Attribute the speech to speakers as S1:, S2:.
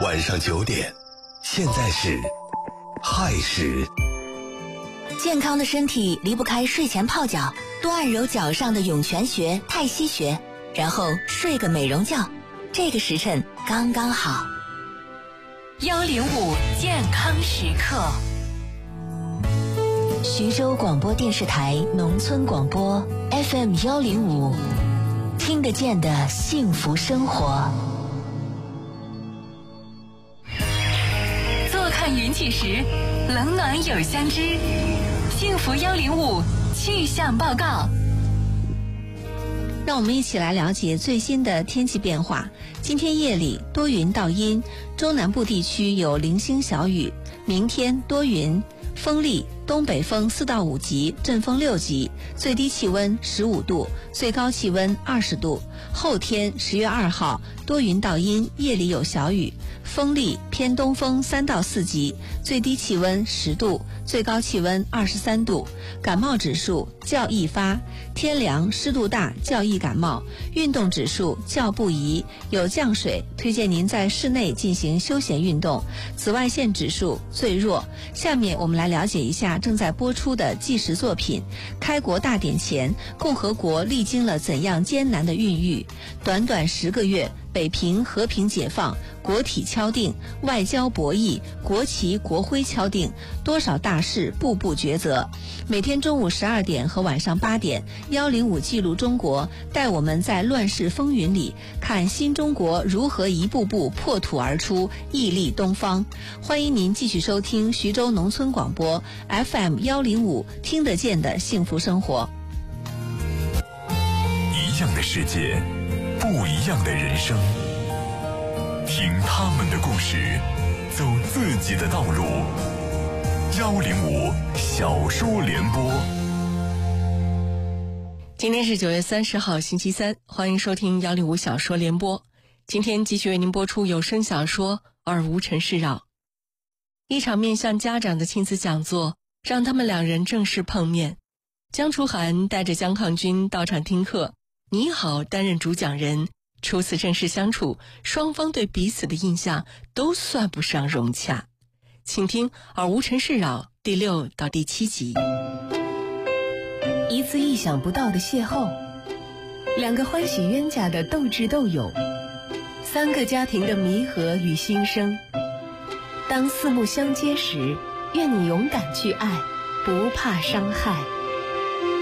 S1: 晚上9点，现在是亥时。
S2: 健康的身体离不开睡前泡脚，多按揉脚上的涌泉穴、太溪穴，然后睡个美容觉，这个时辰刚刚好。
S3: 105健康时刻，
S2: 徐州广播电视台农村广播 FM 105，听得见的幸福生活。
S3: 坐看云起时，冷暖有相知。幸福105气象报告。
S4: 让我们一起来了解最新的天气变化。今天夜里多云到阴，中南部地区有零星小雨。明天多云，风力东北风4到5级，阵风6级，最低气温15度，最高气温20度。后天10月2号多云到阴，夜里有小雨，风力偏东风3到4级，最低气温10度，最高气温23度。感冒指数较易发，天凉湿度大较易感冒，运动指数较不宜，有降水，推荐您在室内进行休闲运动。紫外线指数最弱。下面我们来了解一下正在播出的纪实作品。开国大典前，共和国历经了怎样艰难的孕育？短短10个月，北平和平解放，国体敲定，外交博弈，国旗国徽敲定，多少大事步步抉择。每天中午12点和晚上8点，105记录中国，带我们在乱世风云里看新中国如何一步步破土而出，屹立东方。欢迎您继续收听徐州农村广播 FM 105，听得见的幸福生活。
S1: 一样的世界，不一样的人生，听他们的故事，走自己的道路。105小说联播。
S5: 今天是9月30号星期三，欢迎收听105小说联播。今天继续为您播出有声小说《尔无尘世扰》。一场面向家长的亲子讲座让他们两人正式碰面。江楚涵带着江抗军到场听课，倪好担任主讲人。初次正式相处，双方对彼此的印象都算不上融洽。请听《尔无尘世扰》第6到第7集。
S3: 一次意想不到的邂逅，两个欢喜冤家的斗智斗勇，3个家庭的弥合与新生。当四目相接时，愿你勇敢去爱，不怕伤害。